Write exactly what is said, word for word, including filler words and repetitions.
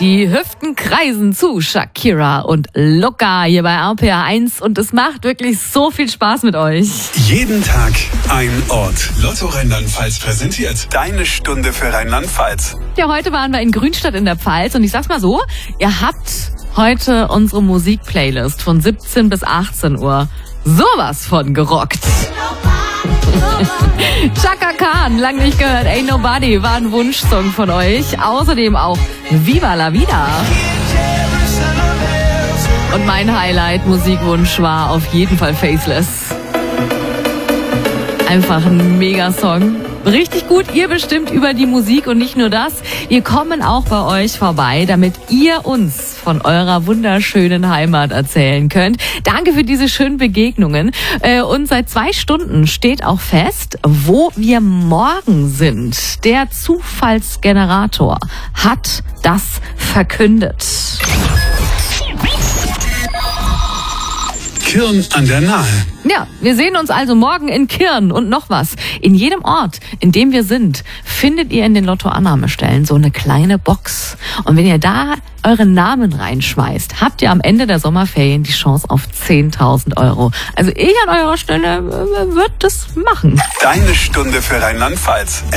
Die Hüften kreisen zu Shakira und Luca hier bei R P R eins und es macht wirklich so viel Spaß mit euch. Jeden Tag ein Ort. Lotto Rheinland-Pfalz präsentiert deine Stunde für Rheinland-Pfalz. Ja, heute waren wir in Grünstadt in der Pfalz und ich sag's mal so, ihr habt heute unsere Musikplaylist von siebzehn bis achtzehn Uhr sowas von gerockt. Chaka Khan, lang nicht gehört, Ain't Nobody war ein Wunschsong von euch. Außerdem auch Viva la Vida. Und mein Highlight-Musikwunsch war auf jeden Fall Faceless. Einfach ein Megasong. Richtig gut, ihr bestimmt über die Musik und nicht nur das. Wir kommen auch bei euch vorbei, damit ihr uns von eurer wunderschönen Heimat erzählen könnt. Danke für diese schönen Begegnungen. Und seit zwei Stunden steht auch fest, wo wir morgen sind. Der Zufallsgenerator hat das verkündet. Kirn an der Nahe. Ja, wir sehen uns also morgen in Kirn und noch was. In jedem Ort, in dem wir sind, findet ihr in den Lottoannahmestellen so eine kleine Box. Und wenn ihr da euren Namen reinschmeißt, habt ihr am Ende der Sommerferien die Chance auf zehntausend Euro. Also ich an eurer Stelle würde das machen. Deine Stunde für Rheinland-Pfalz.